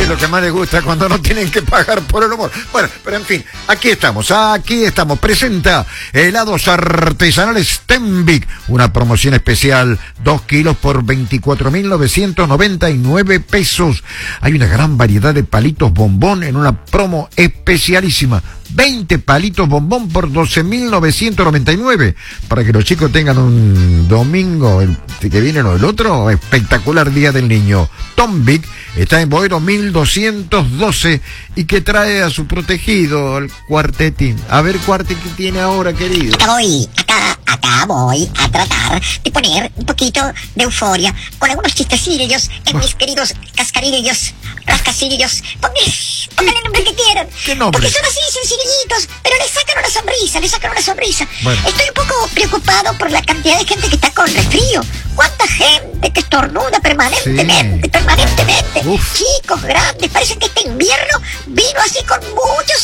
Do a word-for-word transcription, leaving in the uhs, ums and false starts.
es lo que más les gusta cuando no tienen que pagar por el humor. Bueno, pero en fin, aquí estamos, aquí estamos. Presenta helados artesanales Stenvik, una promoción especial, dos kilos por veinticuatro mil novecientos noventa y nueve pesos. Hay una gran variedad de palitos bombón en una promo especialísima. veinte palitos bombón por doce mil novecientos noventa y nueve, para que los chicos tengan un domingo el que viene o el otro espectacular día del niño. Stenvik está en Boedo mil doscientos doce y que trae a su protegido, el cuartetín. A ver, cuarte, ¿qué tiene ahora, querido? Acá voy, acá, acá voy a tratar de poner un poquito de euforia con algunos chistecillos en oh. mis queridos cascarillos, rascacillos. Pónganle el nombre que quieran. ¿Qué nombre? Porque son así sencillitos, pero le sacan una sonrisa, le sacan una sonrisa. Bueno. Estoy un poco preocupado por la cantidad de gente que está con resfrío. ¿Cuánta gente que estornuda permanentemente, sí. permanentemente? Uf. Chicos grandes, parece que este invierno vino así con mucho